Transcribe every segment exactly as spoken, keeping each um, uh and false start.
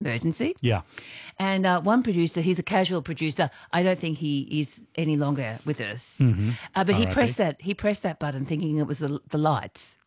emergency. Yeah. And uh, one producer, he's a casual producer. I don't think he is any longer with us. Mm-hmm. Uh, but he R I P. pressed that he pressed that button thinking it was the, the lights.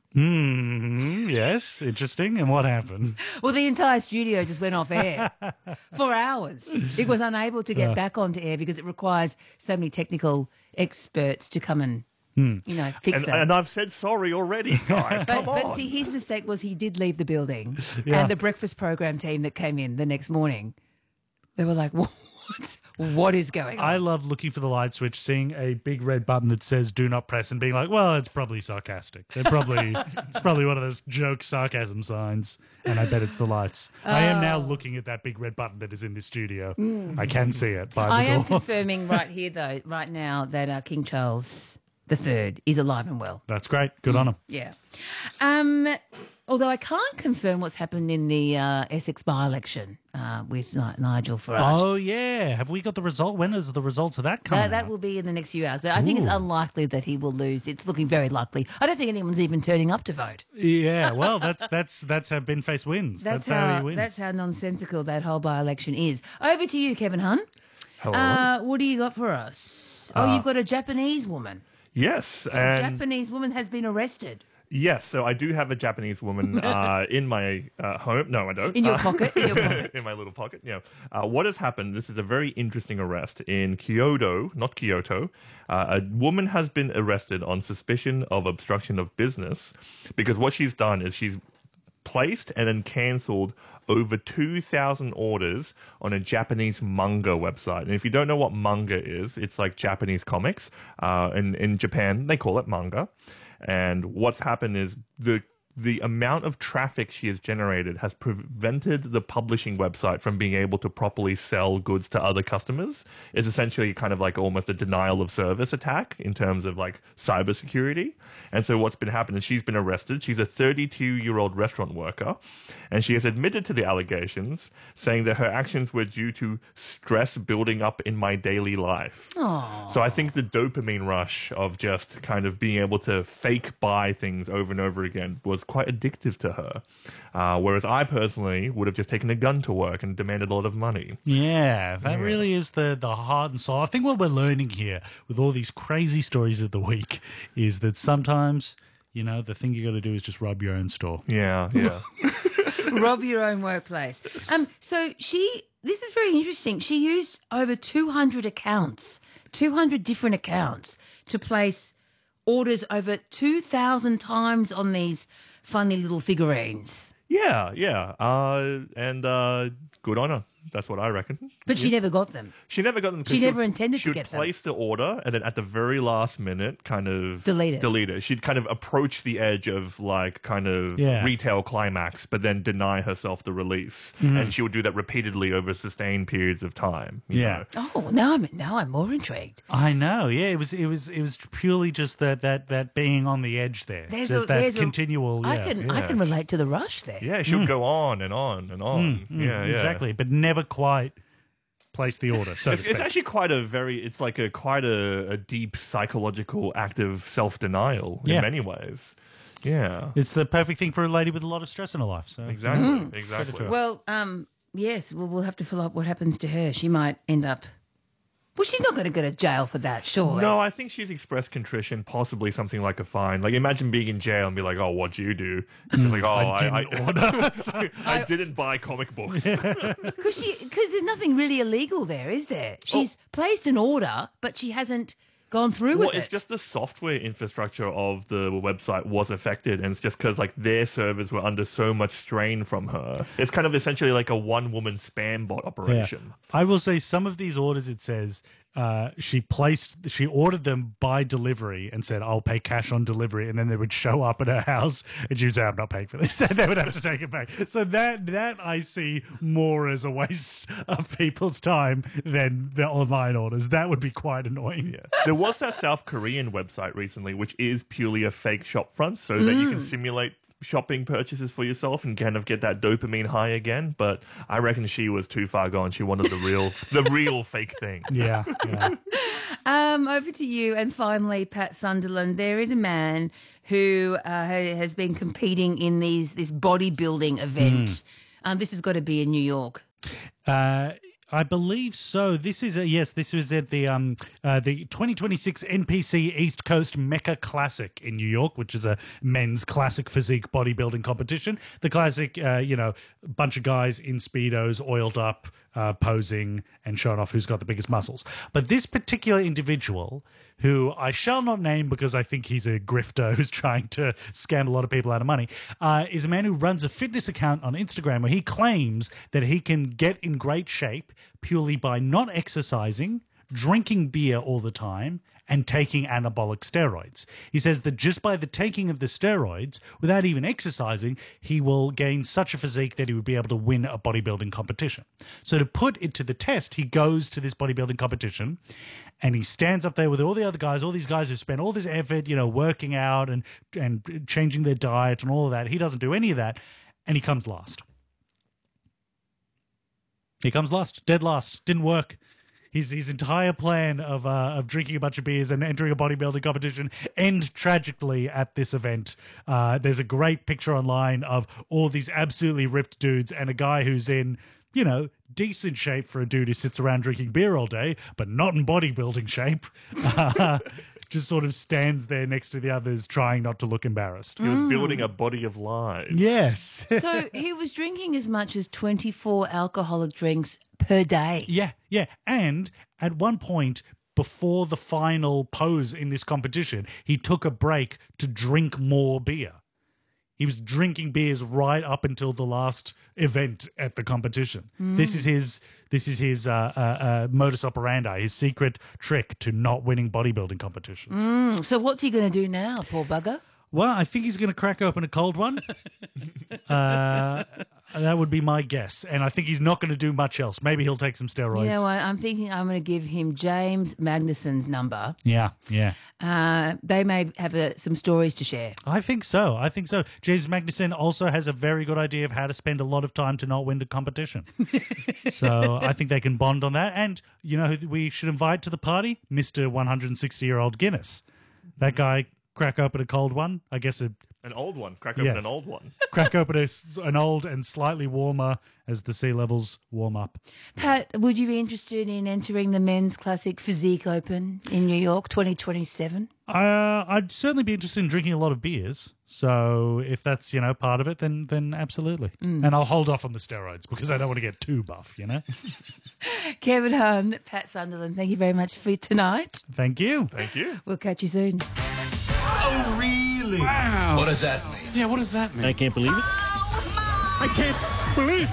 Mm, yes, interesting. And what happened? Well, the entire studio just went off air for hours. It was unable to get Uh. back onto air because it requires so many technical experts to come and, you know, fix And, that. and I've said sorry already, guys. But, Come on. but see, his mistake was he did leave the building. Yeah. And the breakfast program team that came in the next morning, they were like, what? What is going on? I love looking for the light switch, seeing a big red button that says "Do not press," and being like, "Well, it's probably sarcastic. They're probably it's probably one of those joke sarcasm signs." And I bet it's the lights. I am now looking at that big red button that is in the studio. I can see it by the I door. am confirming right here, though, right now, that uh, King Charles the Third is alive and well. That's great. Good on him. Yeah. Um, although I can't confirm what's happened in the uh, Essex by-election uh, with Ni- Nigel Farage. Oh yeah, have we got the result? When is the results of that coming? That, that out? will be in the next few hours, but I think it's Ooh. unlikely that he will lose. It's looking very likely. I don't think anyone's even turning up to vote. Yeah, well, that's that's that's how Ben Face wins. That's, That's, how, how, he wins. that's how nonsensical that whole by-election is. Over to you, Kevin Hun. Hello. Uh, what do you got for us? Oh, you've got a Japanese woman. yes, A and Japanese woman has been arrested. yes. So I do have a Japanese woman uh, in my uh, home. No, I don't. In your Uh, pocket, in your pocket. in my little pocket. Yeah. Uh, what has happened? This is a very interesting arrest in Kyoto, not Kyoto. Uh, a woman has been arrested on suspicion of obstruction of business because what she's done is she's placed and then cancelled over two thousand orders on a Japanese manga website. And if you don't know what manga is, it's like Japanese comics. Uh, in, in Japan, they call it manga. And what's happened is the the amount of traffic she has generated has prevented the publishing website from being able to properly sell goods to other customers. It's essentially kind of like almost a denial of service attack in terms of like cybersecurity. And so what's been happening is she's been arrested. She's a thirty-two-year-old restaurant worker, and she has admitted to the allegations, saying that her actions were due to stress building up in my daily life. Aww. So I think the dopamine rush of just kind of being able to fake buy things over and over again was quite addictive to her. Uh, whereas I personally would have just taken a gun to work and demanded a lot of money. Yeah, that really is the, the heart and soul. I think what we're learning here with all these crazy stories of the week is that sometimes, you know, the thing you got to do is just rub your own store. Yeah, yeah. Rob your own workplace. Um, so she, this is very interesting. She used over two hundred accounts, two hundred different accounts to place orders over two thousand times on these funny little figurines. yeah, yeah. Uh, and uh, good on her. That's what I reckon. But she never got them. She never got them. 'cause She never would- intended she to would get them. place the order, and then at the very last minute, kind of Delete it. Delete it. She'd kind of approach the edge of like kind of Yeah. retail climax, but then deny herself the release, and she would do that repeatedly over sustained periods of time. you Yeah. know. Oh, now I'm now I'm more intrigued. I know, yeah. It was, it was, it was purely just that, that, that being on the edge there. There's just a that there's continual. A, I yeah, can I yeah. can relate to the rush there. Yeah, she would go on and on and on. yeah, yeah, exactly, but never quite place the order. So to It's, it's speak. actually quite a very, it's like a quite a, a deep psychological act of self-denial in Yeah. many ways. Yeah, It's the perfect thing for a lady with a lot of stress in her life. So exactly, exactly. Well, um, yes, well, we'll have to follow up what happens to her. She might end up. Well, she's not going to go to jail for that, surely. No, I think she's expressed contrition, possibly something like a fine. Like, imagine being in jail and be like, "Oh, what'd you do?" It's just like, "Oh, I, didn't I, order." I didn't buy comic books." Because she, because there's nothing really illegal there, is there? She's placed an order, but she hasn't gone through Well, with it's it. just the software infrastructure of the website was affected, and it's just because like their servers were under so much strain from her. It's kind of essentially like a one-woman spam bot operation. I will say some of these orders, it says uh, she placed, she ordered them by delivery and said, I'll pay cash on delivery. And then they would show up at her house and she would say, I'm not paying for this. And they would have to take it back. So that, that I see more as a waste of people's time than the online orders. That would be quite annoying. Yeah. There was that South Korean website recently, which is purely a fake shop front, so that you can simulate shopping purchases for yourself and kind of get that dopamine high again. But I reckon she was too far gone. She wanted the real, the real fake thing. Yeah. yeah. Um, over to you. And finally, Pat Sunderland. There is a man who uh, ha- has been competing in these this bodybuilding event. Um, this has got to be in New York. Uh, I believe so. This is a, yes. This was at the um uh, the twenty twenty-six N P C East Coast Mecca Classic in New York, which is a men's classic physique bodybuilding competition. The classic, uh, you know, bunch of guys in speedos, oiled up, uh, posing and showing off who's got the biggest muscles. But this particular individual, who I shall not name because I think he's a grifter who's trying to scam a lot of people out of money, uh, is a man who runs a fitness account on Instagram where he claims that he can get in great shape purely by not exercising, drinking beer all the time, and taking anabolic steroids. He says that just by the taking of the steroids, without even exercising, he will gain such a physique that he would be able to win a bodybuilding competition. So to put it to the test, he goes to this bodybuilding competition and he stands up there with all the other guys, all these guys who spend all this effort, you know, working out and, and changing their diet and all of that. He doesn't do any of that, and he comes last. He comes last, dead last. Didn't work. His his entire plan of uh, of drinking a bunch of beers and entering a bodybuilding competition end tragically at this event. Uh, there's a great picture online of all these absolutely ripped dudes and a guy who's in, you know, decent shape for a dude who sits around drinking beer all day, but not in bodybuilding shape. Uh, just sort of stands there next to the others, trying not to look embarrassed. He was building a body of lies. Yes. So he was drinking as much as twenty-four alcoholic drinks per day. Yeah, yeah. And at one point, before the final pose in this competition, he took a break to drink more beer. He was drinking beers right up until the last event at the competition. Mm. This is his this is his uh, uh, uh, modus operandi, his secret trick to not winning bodybuilding competitions. Mm. So what's he going to do now, poor bugger? Well, I think he's going to crack open a cold one. uh, that would be my guess. And I think he's not going to do much else. Maybe he'll take some steroids. You know what? I'm thinking I'm going to give him James Magnuson's number. Yeah, yeah. Uh, they may have uh, some stories to share. I think so. I think so. James Magnuson also has a very good idea of how to spend a lot of time to not win the competition. So I think they can bond on that. And, you know, who we should invite to the party? Mister one hundred sixty-year-old Guinness. That guy... Crack open a cold one. I guess a, an old one. Crack open yes. an old one. Crack open a, an old and slightly warmer as the sea levels warm up. Pat, would you be interested in entering the Men's Classic Physique Open in New York twenty twenty-seven? Uh, I'd certainly be interested in drinking a lot of beers. So if that's, you know, part of it, then then absolutely. Mm. And I'll hold off on the steroids because I don't want to get too buff, you know. Kevin Hahn, Pat Sunderland, thank you very much for tonight. Thank you. Thank you. We'll catch you soon. Oh, really? Wow. What does that mean? Yeah, what does that mean? I can't believe it. I can't believe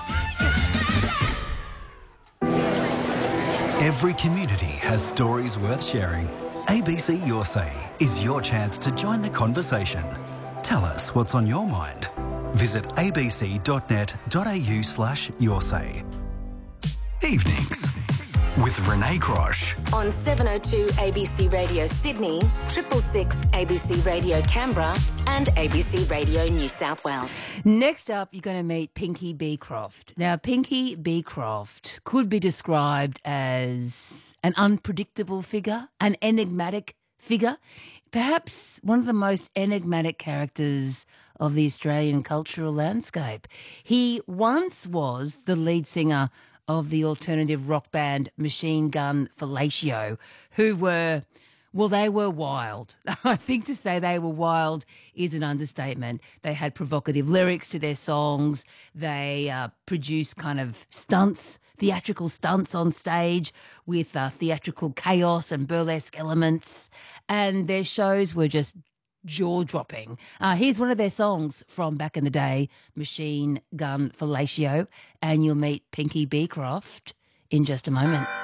it. Every community has stories worth sharing. A B C Your Say is your chance to join the conversation. Tell us what's on your mind. Visit abc.net.au slash your say. Evenings with Renee Crosh. On seven oh two A B C Radio Sydney, triple six A B C Radio Canberra and A B C Radio New South Wales. Next up, you're going to meet Pinky Beecroft. Now, Pinky Beecroft could be described as an unpredictable figure, an enigmatic figure, perhaps one of the most enigmatic characters of the Australian cultural landscape. He once was the lead singer of the alternative rock band Machine Gun Fellatio, who were, well, they were wild. I think to say they were wild is an understatement. They had provocative lyrics to their songs. They uh, produced kind of stunts, theatrical stunts on stage with uh, theatrical chaos and burlesque elements. And their shows were just jaw-dropping. Uh, here's one of their songs from back in the day, Machine Gun Fellatio, and you'll meet Pinky Beecroft in just a moment.